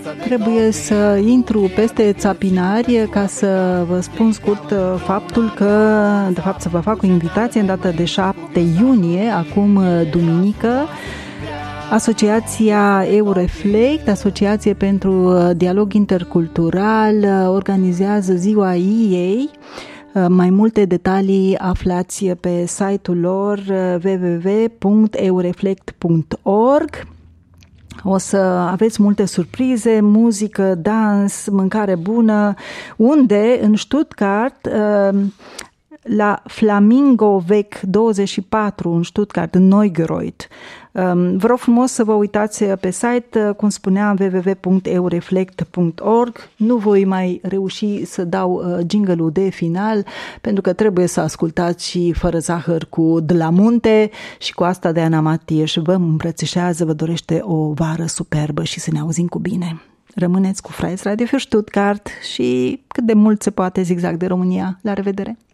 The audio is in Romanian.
Trebuie să intru peste țapinari ca să vă spun scurt faptul că, de fapt, să vă fac o invitație în data de 7 iunie, acum duminică. Asociația Eureflect, Asociație pentru Dialog Intercultural, organizează Ziua IEI. Mai multe detalii aflați pe site-ul lor www.eureflect.org. O să aveți multe surprize, muzică, dans, mâncare bună. Unde? În Stuttgart, la Flamingo Weg 24 în Stuttgart, în Neugereuth. Vă rog frumos să vă uitați pe site, cum spuneam, www.eureflect.org. Nu voi mai reuși să dau jingle-ul de final, pentru că trebuie să ascultați și Fără Zahăr cu De la Munte, și cu asta Diana Matieș vă îmbrățișează, vă dorește o vară superbă și să ne auzim cu bine. Rămâneți cu Freies Radio für Stuttgart și cât de mult se poate Zigzag de România. La revedere!